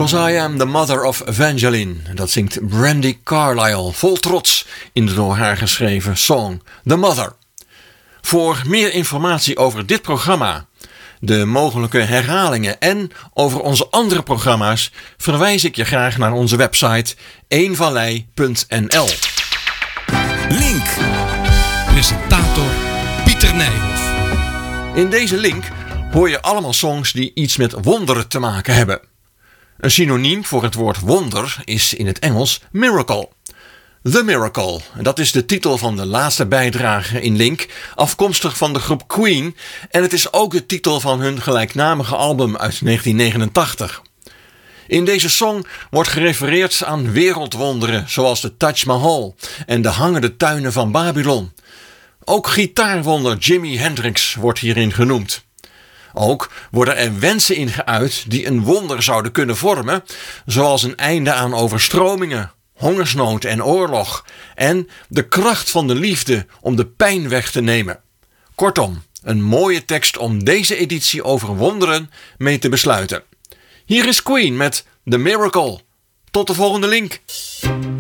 'Cause I am the mother of Evangeline. Dat zingt Brandi Carlile vol trots in de door haar geschreven song The Mother. Voor meer informatie over dit programma, de mogelijke herhalingen en over onze andere programma's verwijs ik je graag naar onze website eenvallei.nl. Link. Presentator Pieter Nijhoff. In deze link hoor je allemaal songs die iets met wonderen te maken hebben. Een synoniem voor het woord wonder is in het Engels miracle. The Miracle, dat is de titel van de laatste bijdrage in Link, afkomstig van de groep Queen, en het is ook de titel van hun gelijknamige album uit 1989. In deze song wordt gerefereerd aan wereldwonderen zoals de Taj Mahal en de hangende tuinen van Babylon. Ook gitaarwonder Jimi Hendrix wordt hierin genoemd. Ook worden er wensen in geuit die een wonder zouden kunnen vormen, zoals een einde aan overstromingen, hongersnood en oorlog en de kracht van de liefde om de pijn weg te nemen. Kortom, een mooie tekst om deze editie over wonderen mee te besluiten. Hier is Queen met The Miracle. Tot de volgende link.